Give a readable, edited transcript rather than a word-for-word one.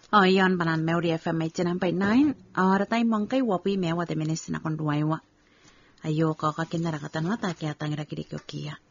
Yon banan Melody FM 89.9. Ratay mangkay wapi mewa de menes na konduay wa. Ayo ko kakinara katan wata kaya tangira kiri kyokia.